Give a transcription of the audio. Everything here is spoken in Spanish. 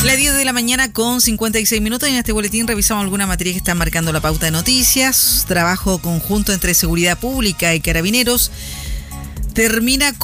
Las 10 de la mañana con 56 minutos y en este boletín revisamos alguna materia que está marcando la pauta de noticias. Trabajo conjunto entre Seguridad Pública y Carabineros termina